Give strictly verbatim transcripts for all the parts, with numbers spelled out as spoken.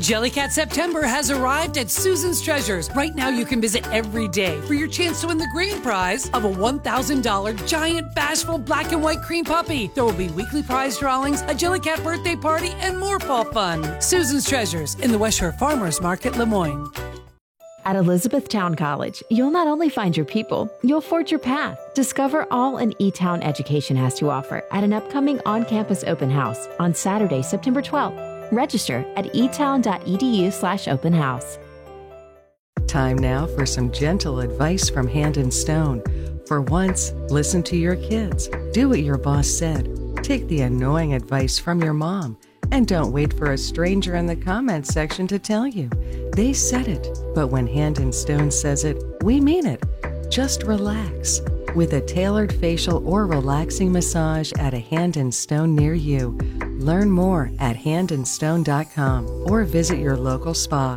Jellycat September has arrived at Susan's Treasures. Right now you can visit every day for your chance to win the grand prize of a one thousand dollars giant bashful black and white cream puppy. There will be weekly prize drawings, a Jellycat birthday party, and more fall fun. Susan's Treasures in the West Shore Farmers Market, Lemoyne. At Elizabethtown College, you'll not only find your people, you'll forge your path. Discover all an E-Town education has to offer at an upcoming on-campus open house on Saturday, September twelfth. Register at etown.edu slash open house. Time now for some gentle advice from Hand and Stone. For once, listen to your kids. Do what your boss said. Take the annoying advice from your mom. And don't wait for a stranger in the comments section to tell you. They said it, but when Hand and Stone says it, we mean it. Just relax with a tailored facial or relaxing massage at a Hand and Stone near you. Learn more at hand and stone dot com or visit your local spa.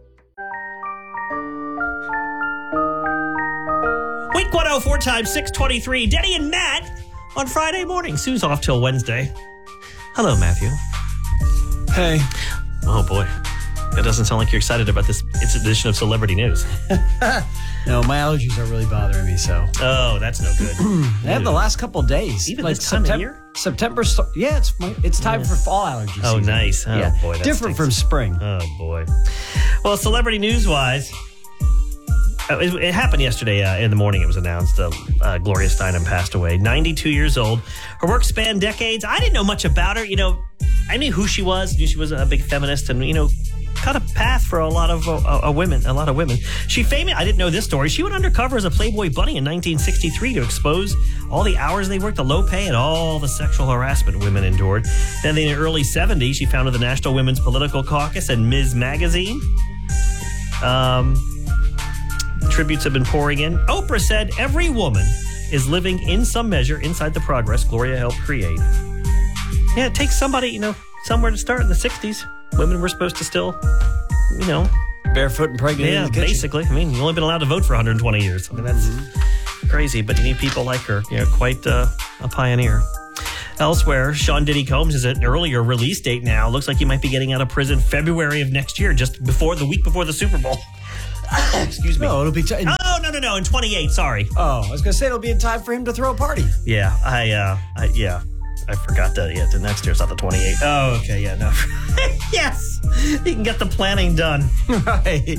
Week one oh four times six twenty-three. Denny and Matt on Friday morning. Sue's off till Wednesday. Hello, Matthew. Hey. Oh, boy. It doesn't sound like you're excited about this it's edition of Celebrity News. No, my allergies are really bothering me, so. Oh, that's no good. They have the last couple of days. Even like this time September, of year? September, yeah, it's it's time Yeah. for fall allergy Oh, season. nice. Oh, yeah. boy. That Different stinks. from spring. Oh, boy. Well, Celebrity News-wise, uh, it, it happened yesterday uh, in the morning. It was announced uh, uh, Gloria Steinem passed away, ninety-two years old. Her work spanned decades. I didn't know much about her. You know, I knew who she was. Knew she was a big feminist and, you know, cut a path for a lot of uh, uh, women, a lot of women. She famous. I didn't know this story. She went undercover as a Playboy bunny in nineteen sixty-three to expose all the hours they worked, the low pay, and all the sexual harassment women endured. Then in the early seventies, she founded the National Women's Political Caucus and Miz Magazine. Um, tributes have been pouring in. Oprah said, "Every woman is living in some measure inside the progress Gloria helped create." Yeah, it takes somebody, you know, somewhere to start in the sixties. Women were supposed to still, you know, Barefoot and pregnant yeah, in the kitchen. basically. I mean, you've only been allowed to vote for one hundred twenty years. I mean, that's mm-hmm. crazy, but you need people like her. You know, quite uh, a pioneer. Elsewhere, Sean Diddy Combs is at an earlier release date now. Looks like he might be getting out of prison February of next year, just before the week before the Super Bowl. Excuse me. No, it'll be. T- in- oh, no, no, no, in twenty-eight, sorry. oh, I was going to say it'll be in time for him to throw a party. Yeah, I, uh, I, yeah. I forgot that. Yeah, the next year's not the twenty-eighth. Oh, okay, yeah, no. Yes, you can get the planning done. Right.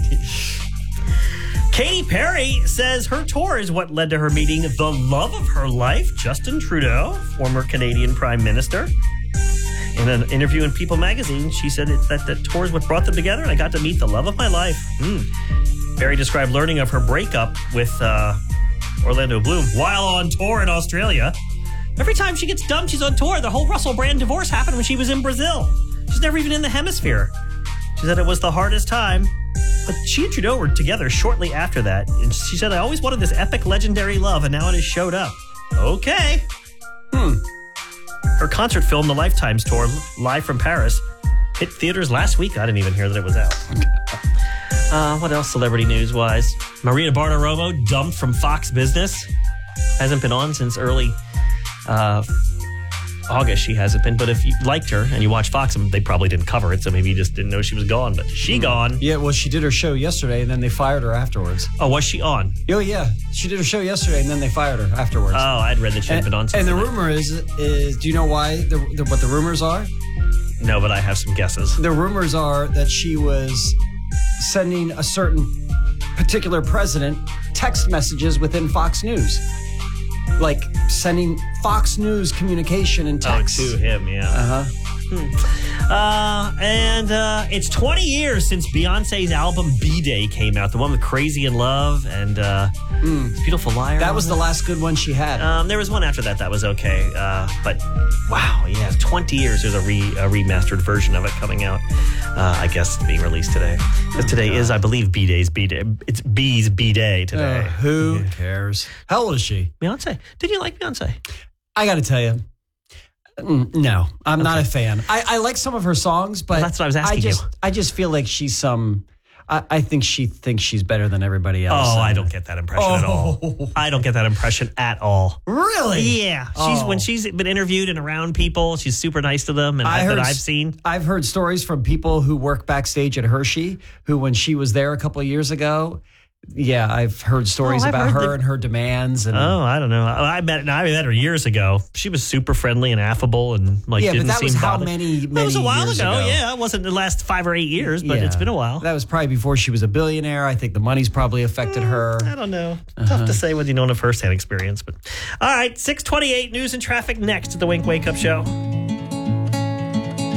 Katy Perry says her tour is what led to her meeting the love of her life, Justin Trudeau, former Canadian Prime Minister. In an interview in People magazine, she said it's that the tour is what brought them together, and I got to meet the love of my life. Mm. Perry described learning of her breakup with uh, Orlando Bloom while on tour in Australia. Every time she gets dumped, she's on tour. The whole Russell Brand divorce happened when she was in Brazil. She's never even in the hemisphere. She said it was the hardest time. But she and Trudeau were together shortly after that. And she said, I always wanted this epic, legendary love, and now it has showed up. Okay. Hmm. Her concert film, The Lifetimes Tour, live from Paris, hit theaters last week. I didn't even hear that it was out. Uh, what else celebrity news-wise? Marina Bartiromo dumped from Fox Business. Hasn't been on since early uh, August. She hasn't been. But if you liked her and you watched Fox, they probably didn't cover it, so maybe you just didn't know she was gone. But she gone. Yeah, well, she did her show yesterday, and then they fired her afterwards. Oh, was she on? Oh, yeah. She did her show yesterday, and then they fired her afterwards. Oh, I'd read that she hadn't and, been on since And the then. rumor is, is do you know why, the, the, what the rumors are? No, but I have some guesses. The rumors are that she was sending a certain particular president text messages within Fox News. Like sending Fox News communication and text. Oh, to him, yeah. Uh-huh. Hmm. Uh, and uh, it's twenty years since Beyonce's album B-Day came out, the one with Crazy in Love and uh, Mm. Beautiful Liar. That was the last good one she had. Um, there was one after that that was okay. Uh, but wow, yeah, twenty years. There's a, re, a remastered version of it coming out. Uh, I guess being released today. Because today is, I believe, B-Day's B-Day. It's B's B-Day today. Uh, who Yeah. cares? How old is she? Beyonce. Did you like Beyonce? I got to tell you. Mm, No, I'm not Okay. a fan. I, I like some of her songs, but Well, that's what I was asking I just, you. I just feel like she's some. I, I think she thinks she's better than everybody else. Oh, I don't get that impression at all. I don't get that impression at all. Really? Yeah. She's Oh. when she's been interviewed and around people, she's super nice to them, and I I, heard that I've s- seen. I've heard stories from people who work backstage at Hershey, who when she was there a couple of years ago, yeah, I've heard stories Oh, I've about heard her that- and her demands. And Oh, I don't know. I met I met her years ago. She was super friendly and affable, and like yeah, but didn't that seem was how bothered. many, That many was a while years ago. ago. Yeah, it wasn't the last five or eight years, but Yeah. it's been a while. That was probably before she was a billionaire. I think the money's probably affected her. I don't know. Uh-huh. Tough to say when you don't have firsthand experience. But all right, six twenty-eight news and traffic next at the Wink Wake Up Show.